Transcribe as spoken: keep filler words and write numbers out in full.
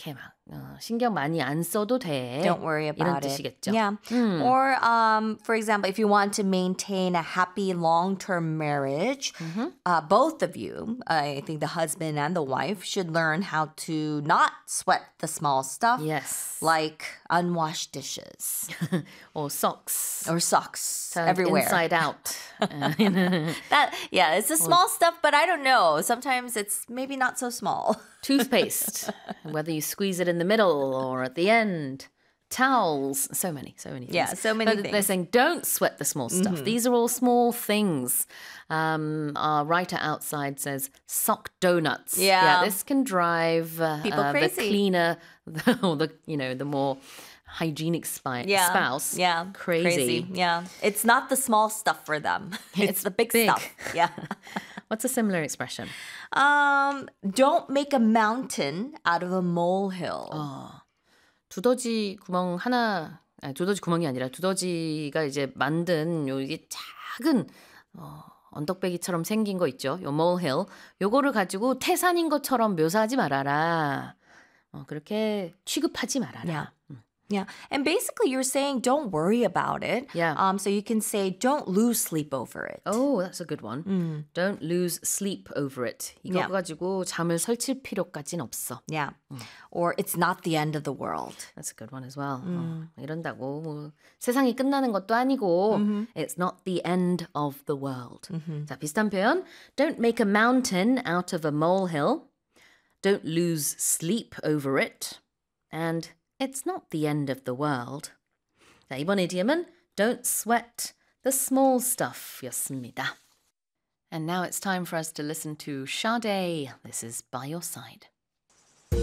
그렇게 막 어, 신경 많이 안 써도 돼. Don't worry 이런 about it. 뜻이겠죠. Yeah. 음. Or, um, for example, if you want to maintain a happy long-term marriage, uh, both of you, I think the husband and the wife, should learn how to not sweat the small stuff. Yes. Like unwashed dishes. or socks. Or socks Turned everywhere. inside out. That, yeah, it's the small stuff, but I don't know. Sometimes it's maybe not so small. Toothpaste, whether you squeeze it in the middle or at the end. Towels, so many, so many things. Yeah, so many but things. They're saying don't sweat the small stuff. Mm-hmm. These are all small things. Um, our writer outside says sock donuts. Yeah. yeah this can drive uh, People uh, the crazy. cleaner or the you know the more hygienic spy- Yeah. spouse. Yeah. Crazy. Yeah. It's not the small stuff for them. It's, It's the big, big. stuff. Yeah. What's a similar expression? Um, don't make a mountain out of a molehill. 두더지 구멍 하나, 아니, 두더지 구멍이 아니라 두더지가 이제 만든 요 이게 작은 어, 언덕배기처럼 생긴 거 있죠. 요 molehill. 요거를 가지고 태산인 것처럼 묘사하지 말아라. 어, 그렇게 취급하지 말아라. Yeah. Yeah. And basically you're saying don't worry about it. Yeah. Um, so you can say don't lose sleep over it. Oh, that's a good one. Mm. Don't lose sleep over it. 이거 Yeah. 가지고 잠을 설칠 필요까진 없어. Yeah. Or it's not the end of the world. That's a good one as well. 어, 이런다고 뭐 세상이 끝나는 것도 아니고 It's not the end of the world. 자, 비슷한 표현. Don't make a mountain out of a molehill. Don't lose sleep over it. And it's not the end of the world. 자, 이번 이디엄은 Don't sweat the small stuff 였습니다. And now it's time for us to listen to Sade. This is By Your Side.